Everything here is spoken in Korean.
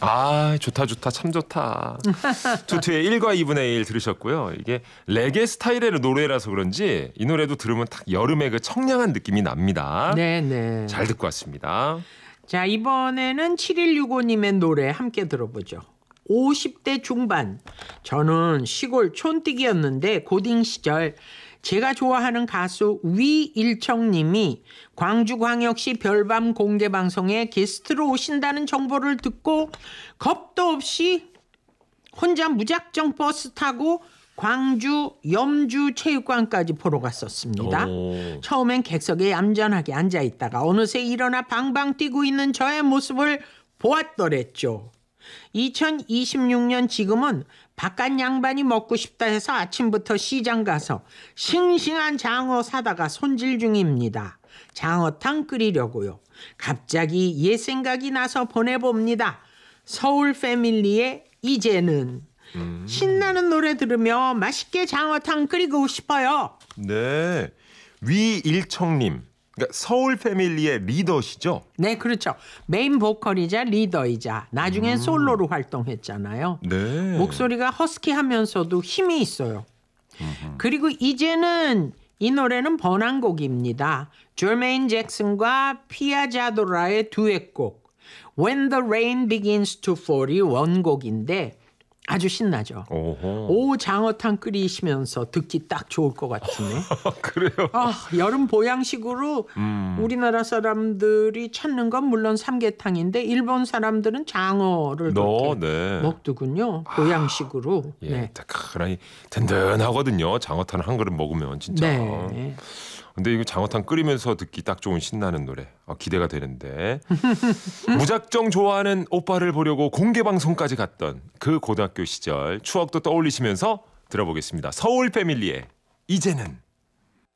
아, 좋다 참 좋다. 투투의 1과 2분의 1 들으셨고요. 이게 레게 스타일의 노래라서 그런지 이 노래도 들으면 딱 여름의 그 청량한 느낌이 납니다. 네네. 잘 듣고 왔습니다. 자, 이번에는 7165님의 노래 함께 들어보죠. 50대 중반. 저는 시골 촌뜨기였는데 고딩 시절 제가 좋아하는 가수 위일청님이 광주광역시 별밤 공개방송에 게스트로 오신다는 정보를 듣고 겁도 없이 혼자 무작정 버스 타고 광주 염주체육관까지 보러 갔었습니다. 처음엔 객석에 얌전하게 앉아있다가 어느새 일어나 방방 뛰고 있는 저의 모습을 보았더랬죠. 2026년 지금은 바깥 양반이 먹고 싶다 해서 아침부터 시장 가서 싱싱한 장어 사다가 손질 중입니다. 장어탕 끓이려고요. 갑자기 옛 생각이 나서 보내봅니다. 서울 패밀리의 이제는. 신나는 노래 들으며 맛있게 장어탕 끓이고 싶어요. 네, 위일청님. 그러니까 서울 패밀리의 리더시죠? 네, 그렇죠. 메인 보컬이자 리더이자 나중엔 솔로로 활동했잖아요. 네. 목소리가 허스키하면서도 힘이 있어요. 그리고 이제는 이 노래는 번안곡입니다. 조메인 잭슨과 피아자도라의 듀엣곡 When the Rain Begins to Fall이 원곡인데 아주 신나죠. 오호. 오, 장어탕 끓이시면서 듣기 딱 좋을 것 같으네. 그래요? 아, 여름 보양식으로 우리나라 사람들이 찾는 건 물론 삼계탕인데 일본 사람들은 장어를 그렇게 네. 먹더군요. 보양식으로. 예, 네. 그러니 든든하거든요. 장어탕 한 그릇 먹으면 진짜. 네. 근데 이거 장어탕 끓이면서 듣기 딱 좋은 신나는 노래. 기대가 되는데. 무작정 좋아하는 오빠를 보려고 공개 방송까지 갔던 그 고등학교 시절 추억도 떠올리시면서 들어보겠습니다. 서울 패밀리의 이제는.